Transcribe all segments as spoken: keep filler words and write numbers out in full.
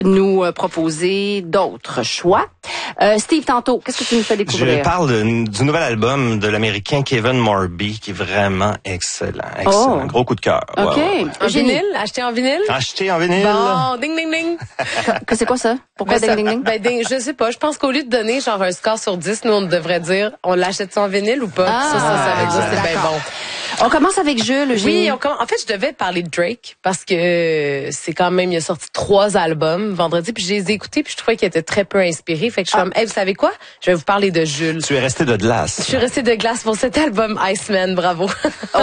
nous euh, proposer d'autres choix. Euh, Steve, tantôt, qu'est-ce que tu nous fais découvrir? Je parle de, du nouvel album de l'Américain Kevin Morby, qui est vraiment excellent. Excellent. Oh. Gros coup de cœur. OK. Ouais, ouais, ouais. En vinyle? Acheté en vinyle? Acheté en vinyle. Bon, ding, ding, ding. Que c'est quoi ça? Pourquoi Ben, ça- ding, ding, ding? ben, ding, je sais pas. Je pense qu'au lieu de donner genre un score sur dix, nous, on devrait dire, on l'achète en vinyle ou pas? Ah, ça, ça, ça veut dire exact. c'est bien bon. On commence avec Jules. Eugénie. Oui, on comm- en fait, je devais parler de Drake parce que c'est quand même, il a sorti trois albums vendredi, puis je les ai écoutés, puis je trouvais qu'il était très peu inspiré. Fait que je suis comme, hey, vous savez quoi? Je vais vous parler de Jules. Tu es resté de glace. Je suis restée de glace pour cet album Iceman, bravo. Oh.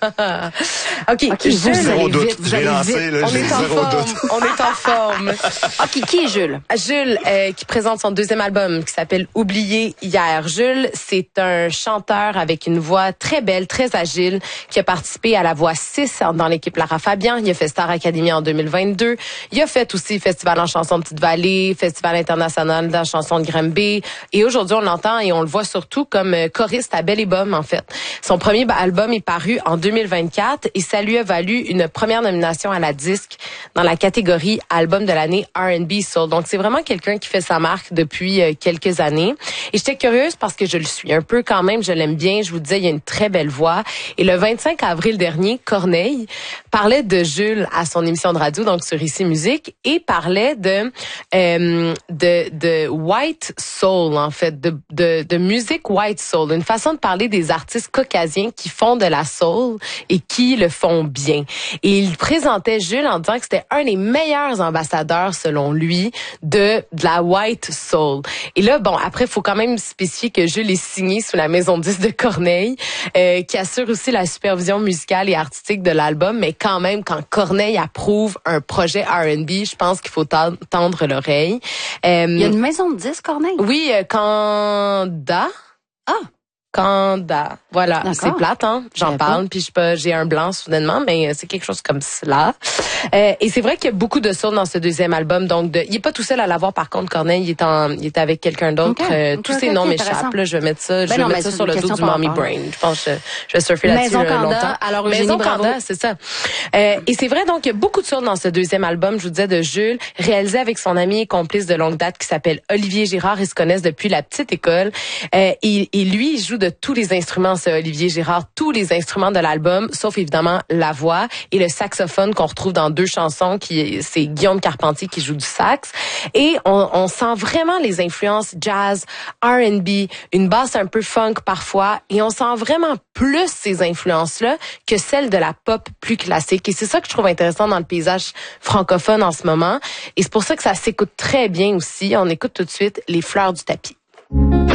OK, OK, Jules, vous Zéro allez doute. vite, vous J'ai allez lancé, vite. là, on j'ai est en zéro forme, doute. on est en forme. OK, qui est Jules? Jules, euh, qui présente son deuxième album qui s'appelle Oublié hier. Jules, c'est un chanteur avec une voix très belle, très agile, qui a participé à la voix six dans l'équipe Lara Fabian. Il a fait Star Academy en deux mille vingt-deux. Il a fait aussi Festival en chanson de Petite-Vallée, Festival international de la chanson de Granby. Et aujourd'hui, on l'entend et on le voit surtout comme euh, choriste à Belle et Bomme, en fait. Son premier album est paru en deux mille vingt-quatre et ça lui a valu une première nomination à la disque dans la catégorie album de l'année R and B Soul. Donc, c'est vraiment quelqu'un qui fait sa marque depuis euh, quelques années. Et j'étais curieuse parce que je le suis un peu quand même. Je l'aime bien. Je vous disais, il a une très belle voix. Et le vingt-cinq avril dernier, Corneille parlait de Jules à son émission de radio, donc sur Ici Musique, et parlait de euh, de, de white soul, en fait, de, de, de musique white soul, une façon de parler des artistes caucasiens qui font de la soul et qui le font bien. Et il présentait Jules en disant que c'était un des meilleurs ambassadeurs, selon lui, de, de la white soul. Et là, bon, après, il faut quand même spécifier que Jules est signé sous la maison dix de Corneille, euh, qui assure aussi la supervision musicale et artistique de l'album, mais quand même, quand Corneille approuve un projet R and B, je pense qu'il faut tendre l'oreille. Euh, Il y a une maison de disques, Corneille? oui, euh, Canda. Ah! Canda. Voilà, D'accord. c'est plate, hein. J'en D'accord. parle, puis je sais pas, j'ai un blanc soudainement, mais euh, c'est quelque chose comme cela. Euh, et c'est vrai qu'il y a beaucoup de soul dans ce deuxième album. Donc, de, il est pas tout seul à l'avoir. Par contre, Corneille, il est en, il est avec quelqu'un d'autre. Ok. Euh, Ok, tous ok, ces ok, noms intéressant. m'échappent. Là, je vais mettre ça, je Ben vais non, mais mettre ça c'est sur une le dos question du par Mommy rapport. Brain. Je pense que je, je vais surfer là-dessus Maison euh, Canda. longtemps. Alors, Eugénie, Maison bravo. Canda, c'est ça. Euh, et c'est vrai, donc, il y a beaucoup de soul dans ce deuxième album, je vous disais, de Jules, réalisé avec son ami et complice de longue date qui s'appelle Olivier Girard. Ils se connaissent depuis la petite école. Euh, et, et lui, il joue de tous les instruments, ce Olivier Girard, tous les instruments de l'album, sauf évidemment la voix et le saxophone qu'on retrouve dans deux chansons, qui c'est Guillaume Carpentier qui joue du sax. Et on, on sent vraiment les influences jazz, R and B, une basse un peu funk parfois, et on sent vraiment plus ces influences-là que celles de la pop plus classique. Et c'est ça que je trouve intéressant dans le paysage francophone en ce moment. Et c'est pour ça que ça s'écoute très bien aussi. On écoute tout de suite Les Fleurs du tapis.